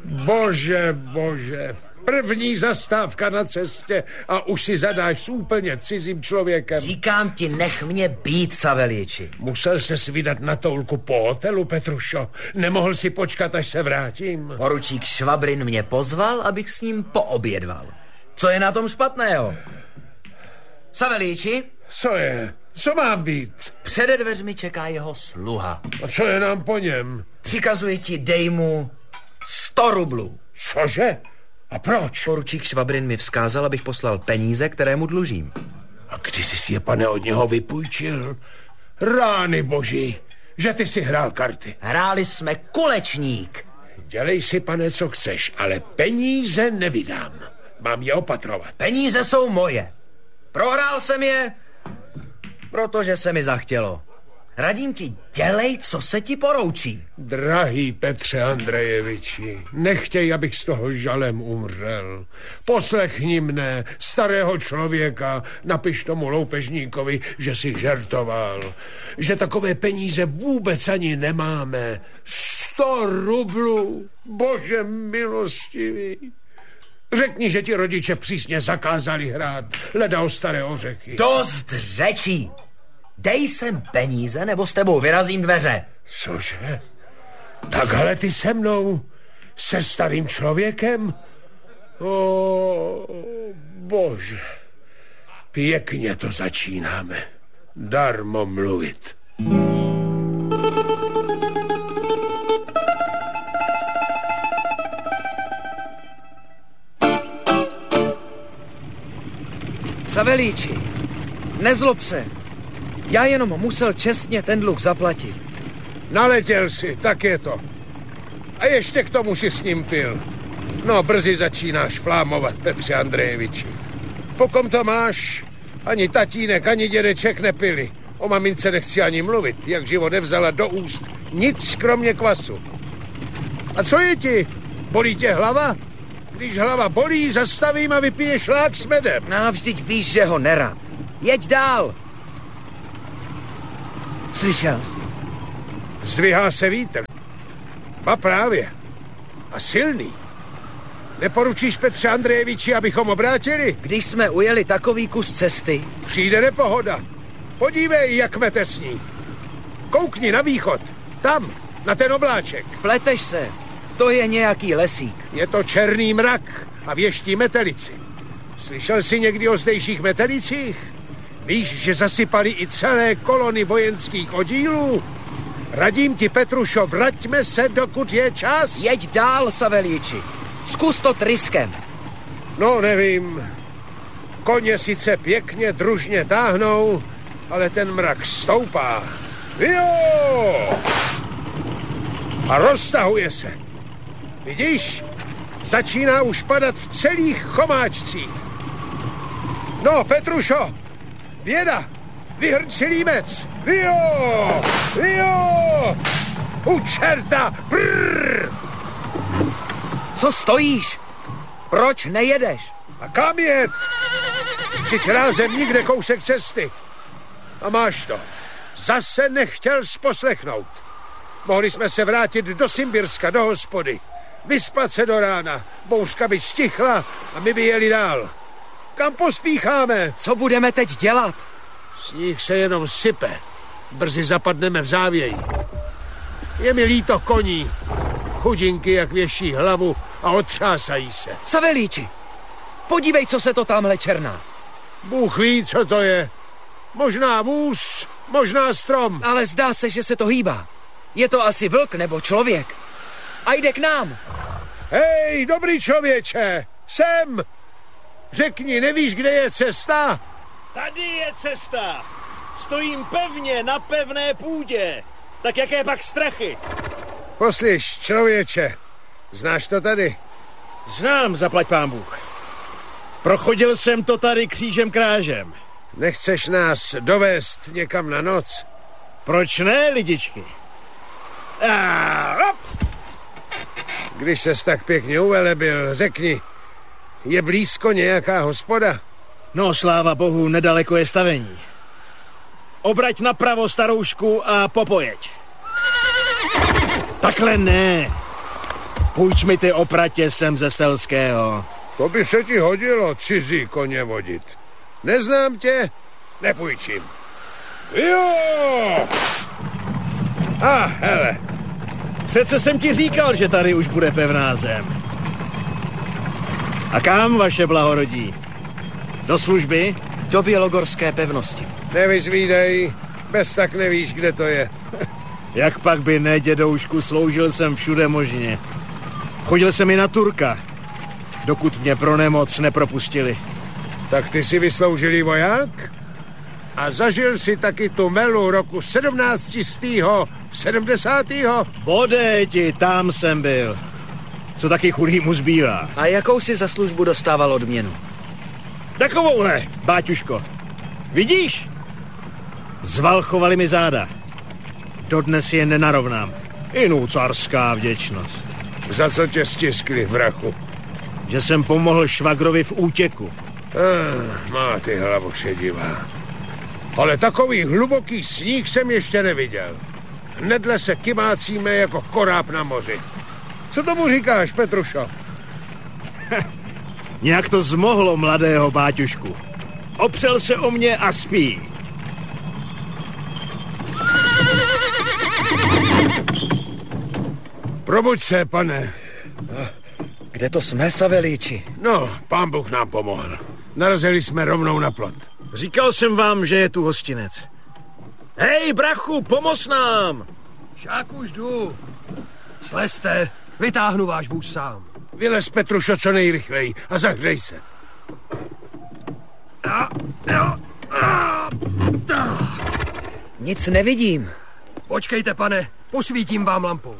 Bože, první zastávka na cestě a už si zadáš s úplně cizím člověkem. Říkám ti, nech mě být, Savelíči. Musel ses vydat na toulku po hotelu, Petrušo. Nemohl si počkat, až se vrátím. Poručík Švabrin mě pozval, abych s ním poobědval. Co je na tom špatného? Savelíči? Co je? Co má být? Přede dveřmi čeká jeho sluha. A co je nám po něm? Přikazuji ti, dej mu 100 rublů. Cože? A proč? Poručík Švabrin mi vzkázal, abych poslal peníze, které mu dlužím. A kdy jsi si je, pane, od něho vypůjčil? Rány boží, že ty si hrál karty. Hráli jsme kulečník. Dělej si, pane, co chceš, ale peníze nevydám. Mám je opatrovat. Peníze jsou moje. Prohrál jsem je, protože se mi zachtělo. Radím ti, dělej, co se ti poroučí. Drahý Petře Andrejeviči, nechtěj, abych z toho žalem umřel. Poslechni mne, starého člověka, napiš tomu loupežníkovi, že si žertoval, že takové peníze vůbec ani nemáme. 100 rublů, bože milostivý. Řekni, že ti rodiče přísně zakázali hrát, leda o staré ořechy. Dost řečí. Dej sem peníze, nebo s tebou vyrazím dveře. Cože? Takhle ty se mnou? Se starým člověkem? O, bože. Pěkně to začínáme. Darmo mluvit. Savelíči, nezlob se. Já jenom musel čestně ten dluh zaplatit. Naletěl si, tak je to. A ještě k tomu si s ním pil. No, brzy začínáš flámovat, Petře Andrejeviči. Po kom to máš? Ani tatínek, ani dědeček nepili. O mamince nechci ani mluvit, jak život nevzala do úst nic kromě kvasu. A co je ti? Bolí tě hlava? Když hlava bolí, zastavím a vypiješ šlák s medem. No, vždyť víš, že ho nerad. Jeď dál. Slyšel jsi? Zdvihá se vítr. A právě. A silný. Neporučíš, Petře Andrejeviči, abychom obrátili? Když jsme ujeli takový kus cesty... Přijde nepohoda. Podívej, jak mete sníh. Koukni na východ. Tam, na ten obláček. Pleteš se. To je nějaký lesík. Je to černý mrak a věští metelici. Slyšel jsi někdy o zdejších metelicích? Víš, že zasypali i celé kolony vojenských oddílů? Radím ti, Petrušo, vraťme se, dokud je čas. Jeď dál, Savelíči. Zkus to tryskem. No, nevím. Koně sice pěkně družně táhnou, ale ten mrak stoupá. Jo! A roztahuje se. Vidíš? Začíná už padat v celých chomáčcích. No, Petrušo, věda, vyhrň si límec. Jo! Jo! U čerta! Brrr! Co stojíš? Proč nejedeš? A kam jet? Vždyť rázem nikde kousek cesty. A máš to. Zase nechtěl sposlechnout. Mohli jsme se vrátit do Simbirska, do hospody. Vyspat se do rána. Bouřka by stichla a my by jeli dál. Kam pospícháme? Co budeme teď dělat? Sníh se jenom sype. Brzy zapadneme v závěji. Je mi líto koní. Chudinky, jak věší hlavu a otřásají se. Savelíči, podívej, co se to tamhle černá. Bůh ví, co to je. Možná vůz, možná strom. Ale zdá se, že se to hýbá. Je to asi vlk nebo člověk. A jde k nám. Hej, dobrý člověče, sem! Řekni, nevíš, kde je cesta? Tady je cesta. Stojím pevně na pevné půdě. Tak jaké pak strachy? Poslyš, člověče, znáš to tady? Znám, zaplať pán Bůh. Prochodil jsem to tady křížem krážem. Nechceš nás dovést někam na noc? Proč ne, lidičky? Když ses tak pěkně uvelebil, řekni, je blízko nějaká hospoda? No, sláva bohu, nedaleko je stavení. Obrať napravo, staroušku, a popojeď. Takhle ne. Půjč mi ty opratě sem ze Selského. To by se ti hodilo cizí koně vodit. Neznám tě, nepůjčím. Jo! Hele. Přece jsem ti říkal, že tady už bude pevná zem. A kam, vaše blahorodí? Do služby? Do Bělogorské pevnosti. Nevyzvídej, bez tak nevíš, kde to je. Jak pak by ne, dědoušku, sloužil jsem všude možně. Chodil jsem i na Turka, dokud mě pro nemoc nepropustili. Tak ty jsi vysloužilý voják? A zažil si taky tu melu roku 1770. Bodejti, tam jsem byl. Co taky chudýmu zbývá? A jakou si za službu dostával odměnu? Takovouhle, báťuško. Vidíš? Zvalchovali mi záda. Dodnes je nenarovnám. Jinou carská vděčnost. Za co tě stiskli, brachu? Že jsem pomohl švagrovi v útěku. Má ty hlavu šedivá. Ale takový hluboký sníh jsem ještě neviděl. Hnedle se kymácíme jako koráb na moři. Co tomu říkáš, Petrušo? Nějak to zmohlo mladého báťušku. Opřel se o mě a spí. Probuď se, pane. Kde to jsme, Savelíči? No, pán Bůh nám pomohl. Narazili jsme rovnou na plot. Říkal jsem vám, že je tu hostinec. Hej, brachu, pomoz nám! Však už jdu. Slezte, vytáhnu váš vůz sám. Vylez, Petrušo, co nejrychleji a zahřej se. Nic nevidím. Počkejte, pane, posvítím vám lampou.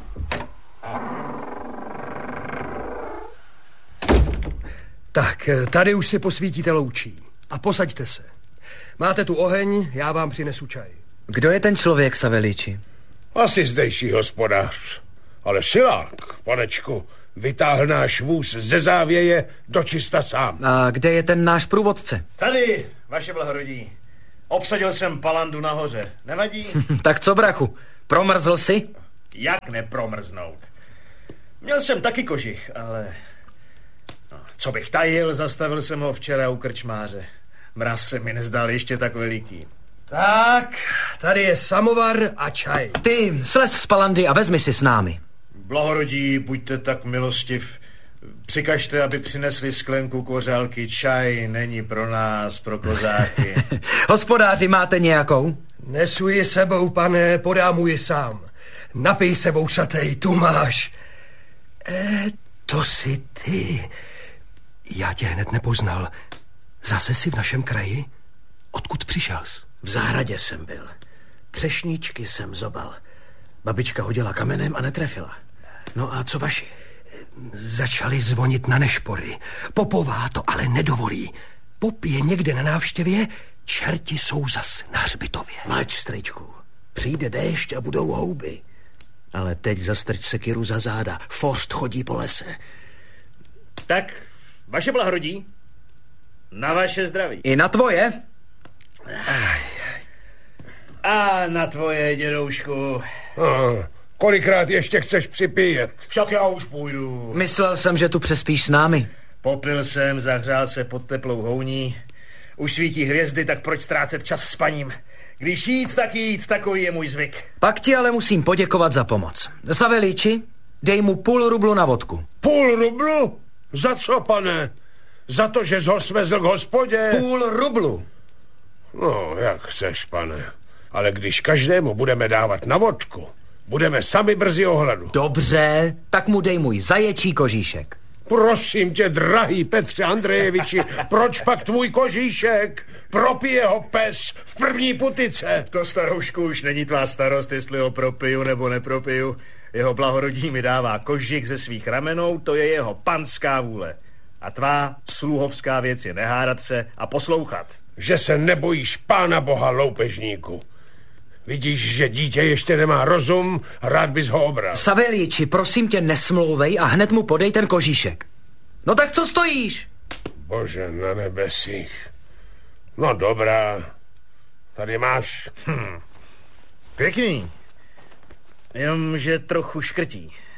Tak, tady už si posvítíte loučí. A posaďte se. Máte tu oheň, já vám přinesu čaj. Kdo je ten člověk, Savelíči? Asi zdejší hospodář. Ale silák, panečku, vytáhl náš vůz ze závěje do čista sám. A kde je ten náš průvodce? Tady, vaše blahorodí. Obsadil jsem palandu nahoře. Nevadí? Tak co, brachu? Promrzl jsi? Jak nepromrznout? Měl jsem taky kožich, ale... No, co bych tajil, zastavil jsem ho včera u krčmáře. Mraz se mi nezdál ještě tak veliký. Tak, tady je samovar a čaj. Ty, slez z palandy a vezmi si s námi. Blahorodí, buďte tak milostiv. Přikažte, aby přinesli sklenku kořálky. Čaj není pro nás, pro kozáky. Hospodáři, máte nějakou? Nesu ji sebou, pane, podám mu ji sám. Napij se, vousatej, tu máš. To jsi ty. Já tě hned nepoznal. Zase jsi v našem kraji? Odkud přišel jsi? V zahradě jsem byl. Třešničky jsem zobal. Babička hodila kamenem a netrefila. No a co vaši? Začali zvonit na nešpory. Popová to ale nedovolí. Pop je někde na návštěvě, čerti jsou zas na hřbitově. Mlč, strejčku. Přijde déšť a budou houby. Ale teď zastrč sekiru za záda. Forst chodí po lese. Tak, vaše blahorodí. Na vaše zdraví. I na tvoje? A na tvoje, dědoušku. Kolikrát ještě chceš připíjet? Však já už půjdu. Myslel jsem, že tu přespíš s námi. Popil jsem, zahřál se pod teplou houní. Už svítí hvězdy, tak proč ztrácet čas s paním? Když jít, tak jít, takový je můj zvyk. Pak ti ale musím poděkovat za pomoc. Savelíči, dej mu 0,5 rublu na vodku. 0,5 rublu? Za co, pane? Za to, že jsi ho svezl k hospodě? 0,5 rublu. No, jak chceš, pane. Ale když každému budeme dávat na vodku, budeme sami brzy ohladu. Dobře, tak mu dej můj zaječí kožíšek. Prosím tě, drahý Petře Andrejeviči, proč pak tvůj kožíšek? Propije ho pes v první putice. To, staroušku, už není tvá starost, jestli ho propiju nebo nepropiju. Jeho blahorodí mi dává kožík ze svých ramenou, to je jeho panská vůle. A tvá sluhovská věc je nehádat se a poslouchat. Že se nebojíš Pána Boha, loupežníku. Vidíš, že dítě ještě nemá rozum a rád bys ho obral. Savelíči, prosím tě, nesmlouvej a hned mu podej ten kožíšek. No tak co stojíš? Bože na nebesích. No dobrá, tady máš. Pěkný. Jenomže trochu škrtí.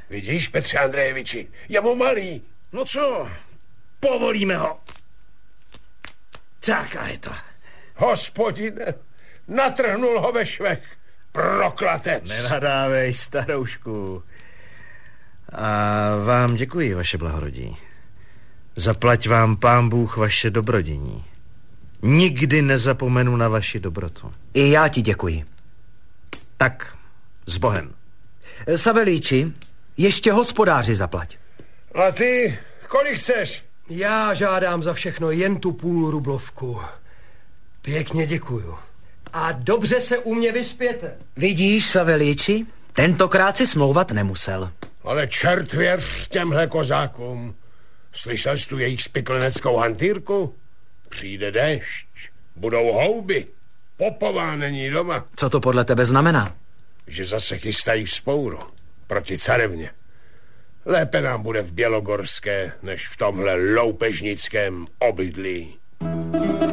Vidíš, Petře Andrejeviči, je mu malý. No co, povolíme ho. Tak a je to. Hospodine, natrhnul ho ve švech. Proklatec. Nenadávej, staroušku. A vám děkuji, vaše blahorodí. Zaplať vám pán Bůh vaše dobrodění. Nikdy nezapomenu na vaši dobrotu. I já ti děkuji. Tak, s Bohem. Savelíči, ještě hospodáři zaplať. A ty, kolik chceš? Já žádám za všechno jen tu půl rublovku. Pěkně děkuju. A dobře se u mě vyspěte. Vidíš, Savelíči, tentokrát si smlouvat nemusel. Ale čert věř těmhle kozákům. Slyšel jsi tu jejich spikleneckou hantýrku? Přijde déšť, budou houby, popová není doma. Co to podle tebe znamená? Že zase chystají vzpouru proti carevně. Lépe nám bude v Bělogorské, než v tomhle loupežnickém obydlí.